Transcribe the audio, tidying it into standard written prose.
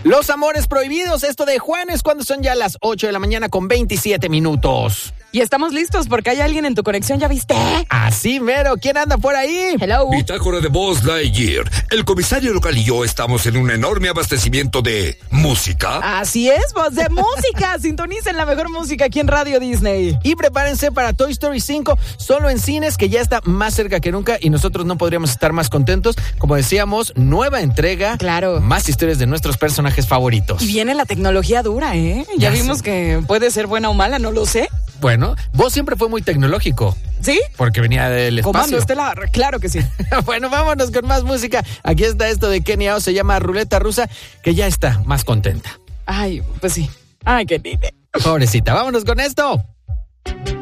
Los amores prohibidos, esto de Juanes, cuando son ya las 8 de la mañana con 27 minutos. Y estamos listos porque hay alguien en tu conexión, ¿ya viste? Así mero, ¿quién anda por ahí? Hello. Bitácora de Buzz Lightyear. El comisario local y yo estamos en un enorme abastecimiento de música. Así es, voz de música. Sintonicen la mejor música aquí en Radio Disney. Y prepárense para Toy Story 5, solo en cines, que ya está más cerca que nunca y nosotros no podríamos estar más contentos. Como decíamos, nueva entrega. Claro. Más historias de nuestros personajes favoritos. Y viene la tecnología dura, ¿eh? Ya vimos que puede ser buena o mala, no lo sé. Bueno, vos siempre fue muy tecnológico. ¿Sí? Porque venía del espacio. Comando estelar, claro que sí. Bueno, vámonos con más música. Aquí está esto de Kenny Ao, se llama Ruleta Rusa, que ya está más contenta. Ay, pues sí. Ay, qué linda. Pobrecita, vámonos con esto.